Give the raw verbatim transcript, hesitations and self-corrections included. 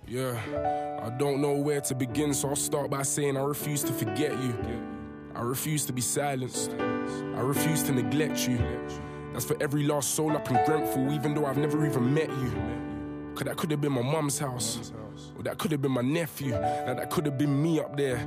Yeah, I don't know where to begin, so I'll start by saying I refuse to forget you. I refuse to be silenced. I refuse to neglect you. That's for every lost soul up in Grenfell, even though I've never even met you. Cause that could have been my mum's house, or that could have been my nephew. Now that could have been me up there,